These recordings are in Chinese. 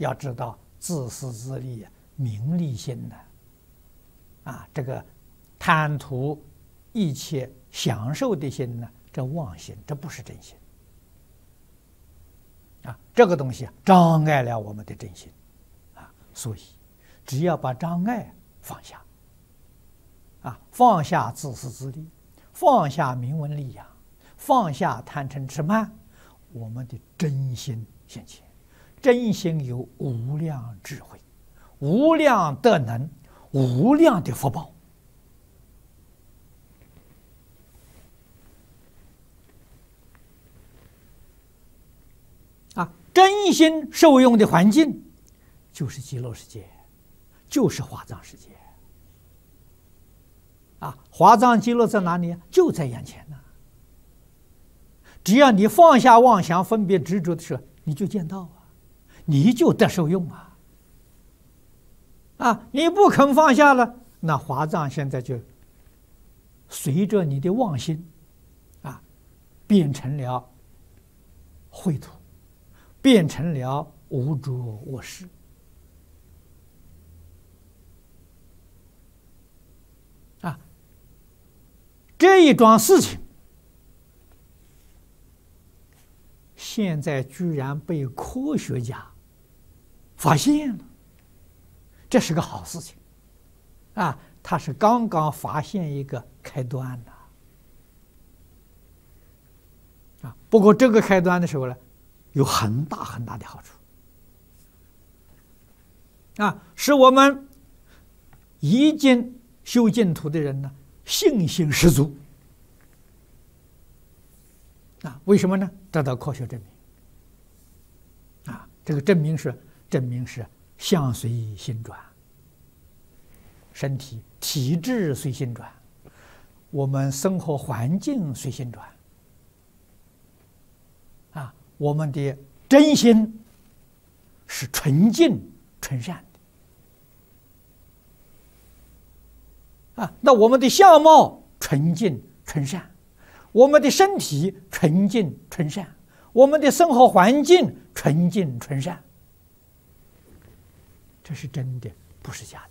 要知道自私自利、名利心的这个贪图一切享受的心呢，这妄心，这不是真心这个东西障碍了我们的真心所以只要把障碍放下放下自私自利，放下名闻利养，放下贪嗔痴慢，我们的真心现前，真心有无量智慧、无量德能、无量的福报真心受用的环境就是极乐世界，就是华藏世界华藏极乐在哪里就在眼前呢。只要你放下妄想、分别、执着的时候，你就见到你就得受用你不肯放下了，那华藏现在就随着你的妄心变成了秽土，变成了污浊恶事这一桩事情现在居然被科学家发现了，这是个好事情他是刚刚发现一个开端不过这个开端的时候呢，有很大很大的好处使我们已经修净土的人呢信心十足为什么呢？得到科学证明这个证明是相随心转，身体体质随心转，我们生活环境随心转我们的真心是纯净纯善的那我们的相貌纯净纯善，我们的身体纯净纯善，我们的生活环境纯净纯善，这是真的，不是假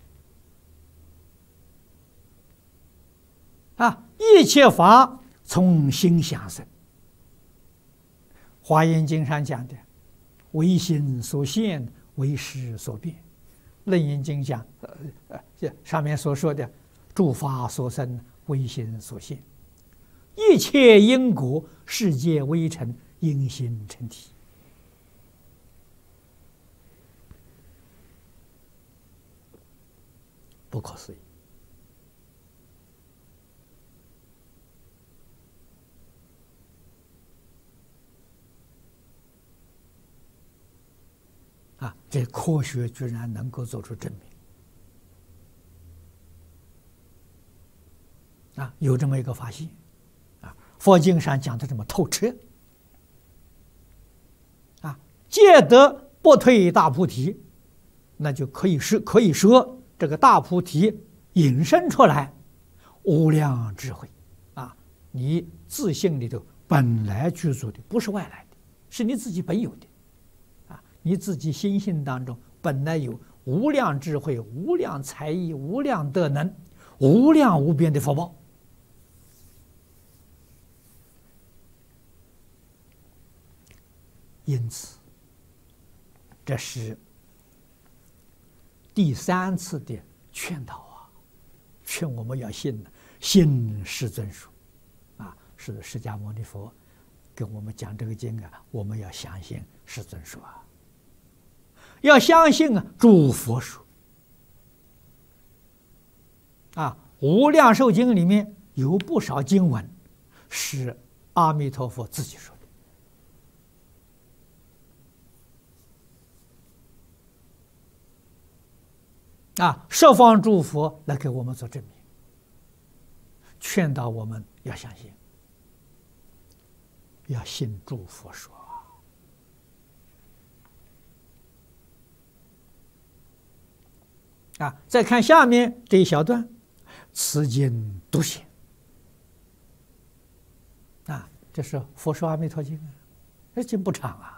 的一切法从心想生。华严经上讲的唯心所现，唯识所变。楞严经讲上面所说的诸法所生，唯心所现。一切因果，世界微尘，因心成体。不可思议这科学居然能够做出证明有这么一个发现佛经上讲的这么透彻戒得不退大菩提，那就可以说这个大菩提引申出来无量智慧你自性里头本来具足的，不是外来的，是你自己本有的你自己心性当中本来有无量智慧、无量才艺、无量德能、无量无边的福报。因此这是第3次的劝导劝我们要信信世尊说是释迦牟尼佛跟我们讲这个经我们要相信世尊说要相信诸佛说无量寿经里面有不少经文是阿弥陀佛自己说的十方诸佛来给我们做证明，劝导我们要相信，要信诸佛说再看下面这一小段，此经独显这是佛说阿弥陀经这经不长